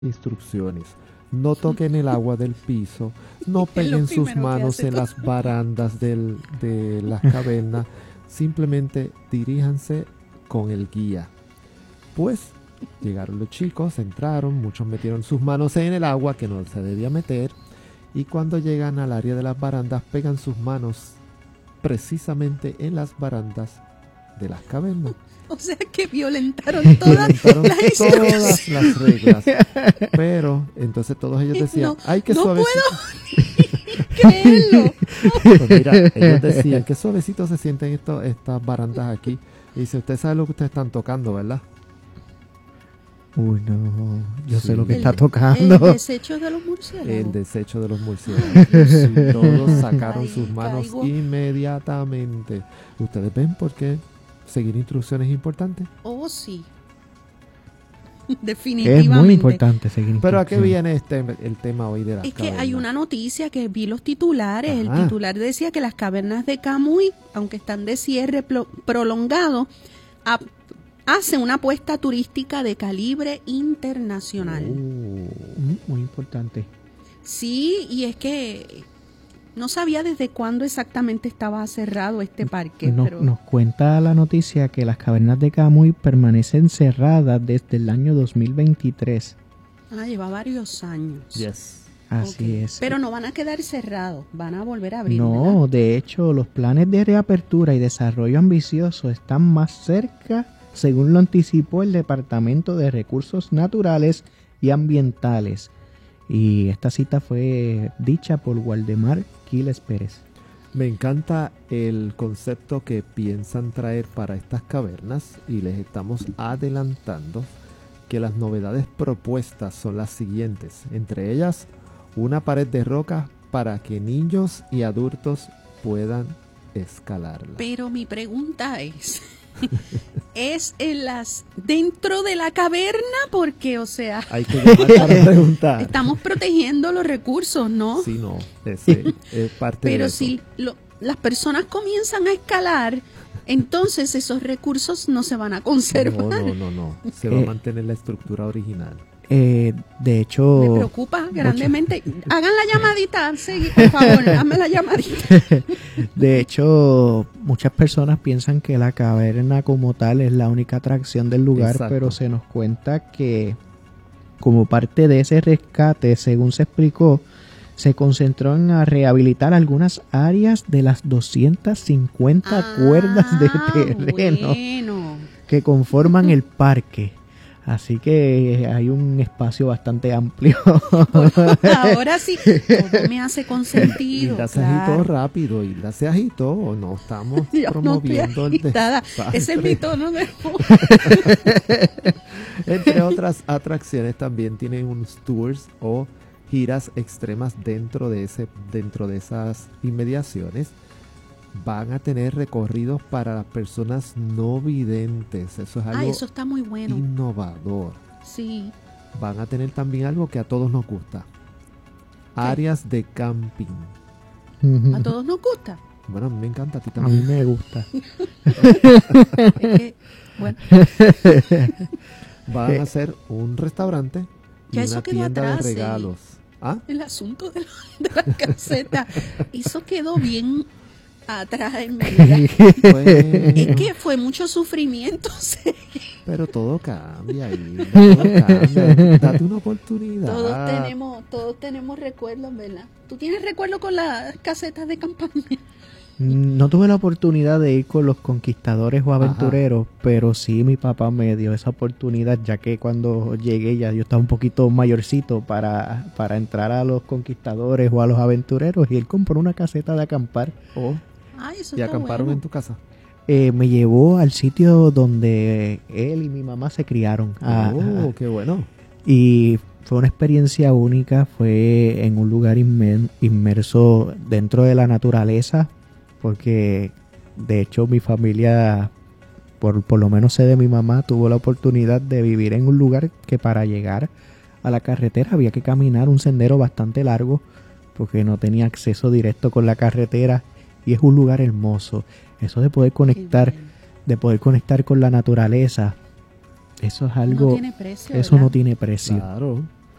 instrucciones. No toquen el agua del piso, no peguen sus manos en las barandas de las cavernas, simplemente diríjanse con el guía. Pues llegaron los chicos, entraron, muchos metieron sus manos en el agua que no se debía meter, y cuando llegan al área de las barandas pegan sus manos precisamente en las barandas de las cavernas. O sea que violentaron todas las reglas. Pero entonces todos ellos decían, ¡ay, qué suavecito! No puedo creerlo. Pues mira, ellos decían, qué suavecito se sienten estas barandas aquí. Y dice, usted sabe lo que ustedes están tocando, ¿verdad? Uy, no, yo sé lo que está El tocando. desecho de los murciélagos. El desecho de los murciélagos. Sí, todos sacaron sus manos inmediatamente. ¿Ustedes ven por qué seguir instrucciones es importante? Oh, sí. Definitivamente. Es muy importante seguir Pero ¿a qué instrucciones. viene el tema hoy de las Es cavernas? que hay una noticia que vi los titulares. Ajá. El titular decía que las cavernas de Camuy, aunque están de cierre prolongado, hacen una apuesta turística de calibre internacional. Muy importante. Sí, y es que no sabía desde cuándo exactamente estaba cerrado este parque. Pero Nos cuenta la noticia que las cavernas de Camuy permanecen cerradas desde el año 2023. lleva varios años. Yes. Así Ok. es. Pero no van a quedar cerrados, van a volver a abrir. No, ¿verdad? de hecho, los planes de reapertura y desarrollo ambicioso están más cerca, según lo anticipó el Departamento de Recursos Naturales y Ambientales. Y esta cita fue dicha por Waldemar Quiles Pérez. Me encanta el concepto que piensan traer para estas cavernas y les estamos adelantando que las novedades propuestas son las siguientes. Entre ellas, una pared de roca para que niños y adultos puedan escalarla. Pero mi pregunta es, ¿es dentro de la caverna? Porque, o sea, Hay que llamar para preguntar. estamos protegiendo los recursos, ¿no? Sí, no, ese es parte de Pero eso. si las personas comienzan a escalar, entonces esos recursos no se van a conservar. No. Se va a mantener la estructura original. De hecho, Me preocupa grandemente. Hagan la llamadita, por favor, hazme la llamadita. de hecho, muchas personas piensan que la caverna como tal es la única atracción del lugar, Exacto. pero se nos cuenta que como parte de ese rescate, según se explicó, se concentró en rehabilitar algunas áreas de las 250 cuerdas de terreno Bueno. que conforman el parque. Así que hay un espacio bastante amplio. Ahora sí, todo me hace con sentido. Hilda se claro. agitó rápido, Hilda se agitó, no estamos Yo promoviendo no estoy agitada. desastre. Ese es mi tono de voz. Entre otras atracciones también tienen unos tours o giras extremas dentro de esas inmediaciones. Van a tener recorridos para las personas no videntes. Eso es algo Eso está muy bueno. innovador. Sí. Van a tener también algo que a todos nos gusta. Áreas de camping. A todos nos gusta. Bueno, a mí me encanta, a ti A mí también. me gusta. Es que, bueno, Van a hacer un restaurante y Ya una eso quedó tienda atrás, de regalos. ¿Ah? el asunto de la caseta, eso quedó bien atrás en mi vida. Bueno, Es que fue mucho sufrimiento. Sí. pero todo cambia ahí. Todo cambia. Date una oportunidad. Todos tenemos recuerdos, ¿verdad? ¿Tú tienes recuerdos con las casetas de campaña? No tuve la oportunidad de ir con los conquistadores o aventureros, pero sí mi papá me dio esa oportunidad, ya que cuando llegué ya yo estaba un poquito mayorcito para entrar a los conquistadores o a los aventureros, y él compró una caseta de acampar. Oh, Eso ¿y está acamparon bueno. en tu casa? Me llevó al sitio donde él y mi mamá se criaron. Qué bueno. Y fue una experiencia única, fue en un lugar inmerso dentro de la naturaleza, porque de hecho mi familia, por lo menos sé de mi mamá, tuvo la oportunidad de vivir en un lugar que para llegar a la carretera había que caminar un sendero bastante largo, porque no tenía acceso directo con la carretera, y es un lugar hermoso. Eso de poder conectar, con la naturaleza, eso es algo, No tiene precio, eso ¿verdad? no tiene precio. Claro.